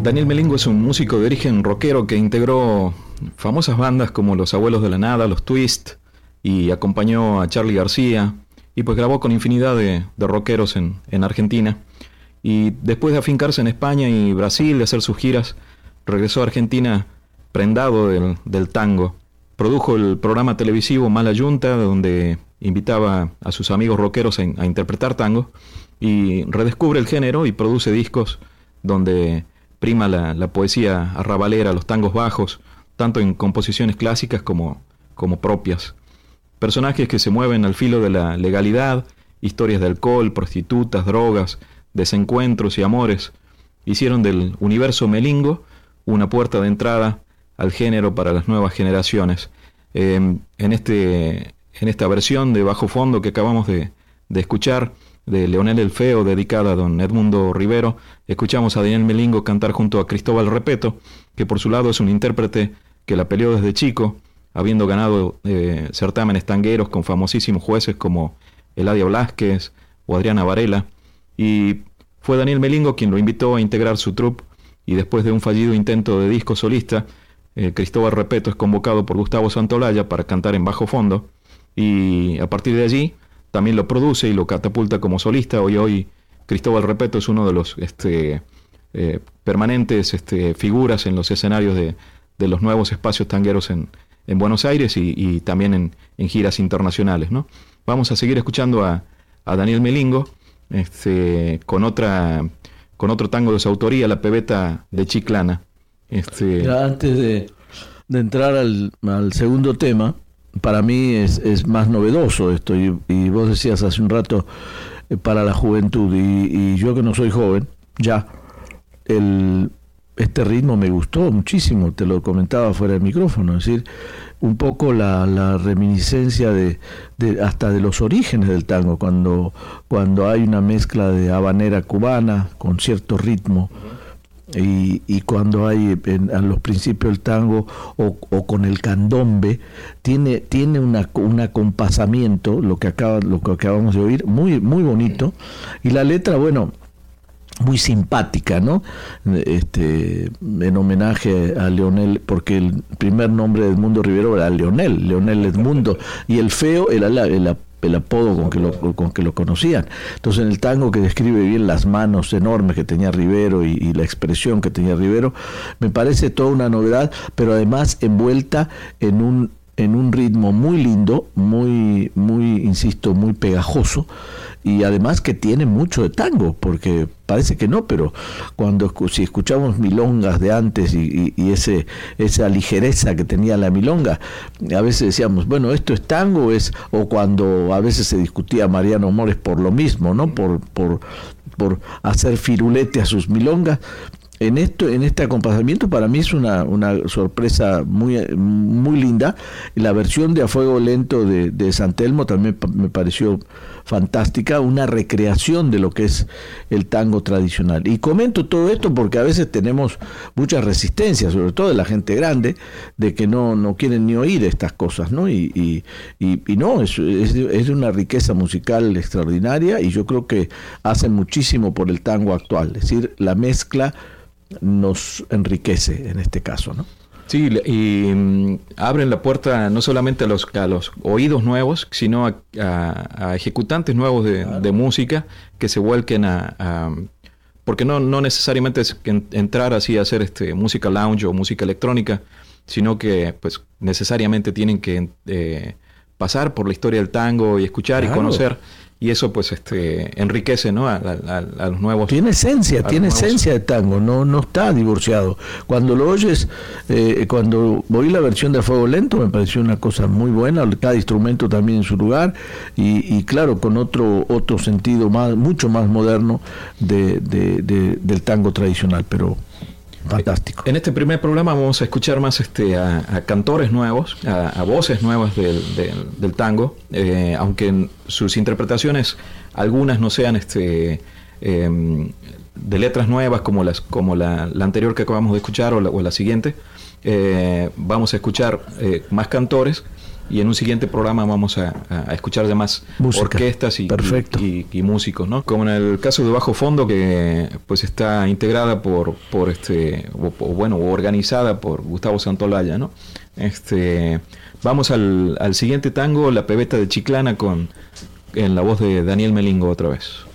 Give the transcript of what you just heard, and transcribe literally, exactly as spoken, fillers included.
Daniel Melingo es un músico de origen rockero que integró famosas bandas como Los Abuelos de la Nada, Los Twist, y acompañó a Charly García, y pues grabó con infinidad de, de rockeros en, en Argentina. Y después de afincarse en España y Brasil, de hacer sus giras, regresó a Argentina prendado del, del tango. Produjo el programa televisivo Mala Yunta, donde invitaba a sus amigos rockeros a, a interpretar tango, y redescubre el género y produce discos donde prima la, la poesía arrabalera, los tangos bajos, tanto en composiciones clásicas como, como propias. Personajes que se mueven al filo de la legalidad, historias de alcohol, prostitutas, drogas, desencuentros y amores, hicieron del universo melingo una puerta de entrada al género para las nuevas generaciones. Eh, en, este, en esta versión de Bajo Fondo que acabamos de, de escuchar, de Leonel el Feo, dedicada a don Edmundo Rivero, escuchamos a Daniel Melingo cantar junto a Cristóbal Repetto, que por su lado es un intérprete que la peleó desde chico, habiendo ganado eh, certámenes tangueros con famosísimos jueces como Eladia Blasquez o Adriana Varela, y fue Daniel Melingo quien lo invitó a integrar su troupe, y después de un fallido intento de disco solista, eh, Cristóbal Repetto es convocado por Gustavo Santaolalla para cantar en Bajo Fondo, y a partir de allí también lo produce y lo catapulta como solista. Hoy hoy Cristóbal Repetto es uno de los este, eh, permanentes este, figuras en los escenarios de, de los nuevos espacios tangueros en, en Buenos Aires y, y también en, en giras internacionales, ¿no? Vamos a seguir escuchando a, a Daniel Melingo este, con otra con otro tango de su autoría, La Pebeta de Chiclana. Este... Ya, antes de, de entrar al, al segundo tema, para mí es, es más novedoso esto, y, y vos decías hace un rato eh, para la juventud, y, y yo que no soy joven, ya, el, este ritmo me gustó muchísimo, te lo comentaba fuera del micrófono, es decir, un poco la, la reminiscencia de, de hasta de los orígenes del tango, cuando, cuando hay una mezcla de habanera cubana con cierto ritmo, Y, y cuando hay en, a los principios del tango o, o con el candombe, tiene tiene una, un acompasamiento, lo que acaba lo que acabamos de oír, muy muy bonito, y la letra, bueno, muy simpática, ¿no? Este, en homenaje a Leonel, porque el primer nombre de Edmundo Rivero era Leonel, Leonel Edmundo, y el Feo era la, la el apodo con que, lo, con que lo conocían. Entonces, en el tango, que describe bien las manos enormes que tenía Rivero y, y la expresión que tenía Rivero, me parece toda una novedad, pero además envuelta en un en un ritmo muy lindo, muy, muy, insisto, muy pegajoso, y además que tiene mucho de tango, porque parece que no, pero cuando si escuchamos milongas de antes y, y, y ese esa ligereza que tenía la milonga, a veces decíamos, bueno, esto es tango, es o cuando a veces se discutía Mariano Mores por lo mismo, ¿no? Por por por hacer firulete a sus milongas. En esto, en este acompañamiento, para mí es una, una sorpresa muy, muy linda. La versión de A Fuego Lento de, de San Telmo también me pareció fantástica, una recreación de lo que es el tango tradicional. Y comento todo esto porque a veces tenemos muchas resistencias, sobre todo de la gente grande, de que no, no quieren ni oír estas cosas, ¿no? Y, y, y, y no, es, es, es una riqueza musical extraordinaria, y yo creo que hacen muchísimo por el tango actual. Es decir, la mezcla nos enriquece en este caso, ¿no? Sí, y um, abren la puerta no solamente a los, a los oídos nuevos, sino a, a, a ejecutantes nuevos de, claro. de música que se vuelquen a... a porque no, no necesariamente es que entrar así a hacer este, música lounge o música electrónica, sino que pues necesariamente tienen que eh, pasar por la historia del tango y escuchar claro. y conocer. Y eso pues este enriquece, ¿no? a, a, a los nuevos. Tiene esencia, tiene nuevos... esencia de tango, no no está divorciado. Cuando lo oyes, eh, cuando oí la versión de A Fuego Lento, me pareció una cosa muy buena, cada instrumento también en su lugar, y, y claro, con otro otro sentido más, mucho más moderno de, de, de, del tango tradicional, pero fantástico. En este primer programa vamos a escuchar más este a, a cantores nuevos, a, a voces nuevas del, del, del tango, eh, aunque sus interpretaciones algunas no sean este eh, de letras nuevas como las como la, la anterior que acabamos de escuchar o la, o la siguiente. Eh, vamos a escuchar eh, más cantores y en un siguiente programa vamos a, a escuchar de más música, orquestas y, y, y, y músicos, ¿no? Como en el caso de Bajo Fondo, que pues está integrada por, por este, o, o, bueno, organizada por Gustavo Santolaya, ¿no? Este, vamos al, al siguiente tango, La Pebeta de Chiclana, con en la voz de Daniel Melingo otra vez.